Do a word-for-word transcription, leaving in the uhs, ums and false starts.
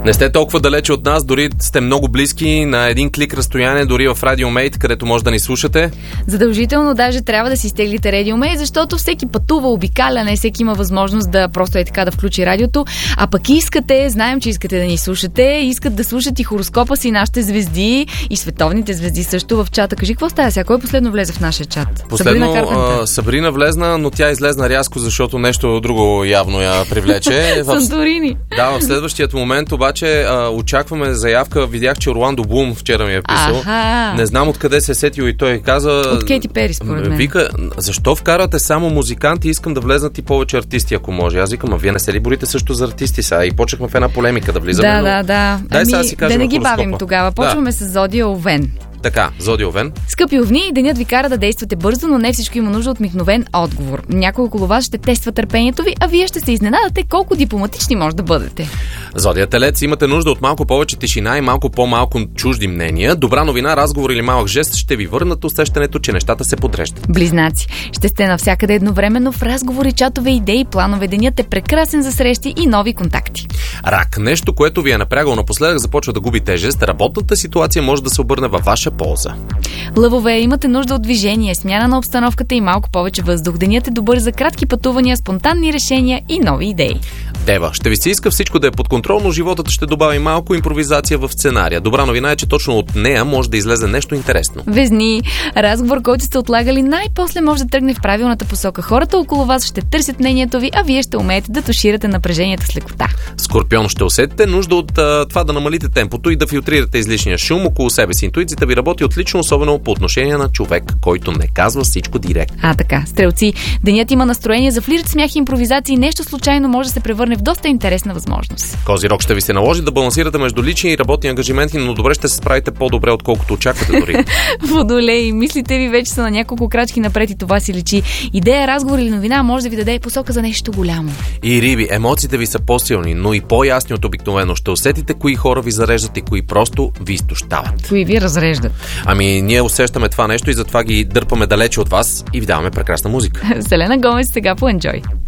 Не сте толкова далече от нас, дори сте много близки, на един клик разстояние, дори в Радиомейт, където може да ни слушате. Задължително даже трябва да си изтеглите Радиомейт, защото всеки пътува, обикаля, не всеки има възможност да просто е така да включи радиото. А пък искате, знаем, че искате да ни слушате, искат да слушат и хороскопа си, нашите звезди и световните звезди също в чата. Кажи, какво става сега? Кой последно влезе в нашия чат? Последно Сабрина, а, Сабрина влезна, но тя излезна рязко, защото нещо друго явно я привлече. Санторини. Да, в следващият момент обаче а, очакваме заявка. Видях, че Орландо Блум вчера ми е писал. Аха. Не знам откъде се е сетил и той каза... От Кейти Пери, според мен. Вика, защо вкарате само музиканти? Искам да влезнат и повече артисти, ако може. Аз викам, а вие не се ли борите също за артисти сега? И почнахме в една полемика да влизаме. Да, но... да, да. Дай ами, сега си кажем да не ги хороскопа. бавим тогава. Почваме да. с Зодия Овен. Така, Зодия Овен. Скъпи овни, денят ви кара да действате бързо, но не всичко има нужда от мигновен отговор. Някой около вас ще тества търпението ви, а вие ще се изненадате колко дипломатични може да бъдете. Зодия Телец, имате нужда от малко повече тишина и малко по-малко чужди мнения. Добра новина, разговор или малък жест ще ви върнат усещането, че нещата се подреждат. Близнаци, ще сте навсякъде едновременно в разговори, чатове, идеи, планове. Денят е прекрасен за срещи и нови контакти. Рак, нещо, което ви е напрягало напоследък, започва да губи тежест. Работната ситуация може да се обърне във ваша полза. Лъвове, имате нужда от движение, смяна на обстановката и малко повече въздух. Денят е добър за кратки пътувания, спонтанни решения и нови идеи. Дева, ще ви се иска всичко да е под контрол, но животът ще добави малко импровизация в сценария. Добра новина е, че точно от нея може да излезе нещо интересно. Везни, разговор, който сте отлагали, най-после може да тръгне в правилната посока. Хората около вас ще търсят мнението ви, а вие ще умеете да туширате напрежението с лекота. Скорпион, ще усетите нужда от а, това да намалите темпото и да филтрирате излишния шум около себе си. Интуицията ви работи отлично, особено по отношение на човек, който не казва всичко директно. А, така. Стрелци, денят има настроение за флирт, смях и импровизации. Нещо случайно може да се превърне в доста интересна възможност. Козирог, ще ви се наложи да балансирате между лични и работни ангажименти, но добре ще се справите по-добре, отколкото очаквате дори. Водолей, мислите ви вече са на няколко крачки напред и това си личи. Идея, разговор или новина може да ви даде посока за нещо голямо. И риби, емоциите ви са по-силни, но и по-ясни от обикновено. Ще усетите кои хора ви зареждат и кои просто ви изтощават. Кои ви разреждат. Ами, ние усещаме това нещо и затова ги дърпаме далече от вас и ви даваме прекрасна музика. Селена Гомес сега по Enjoy.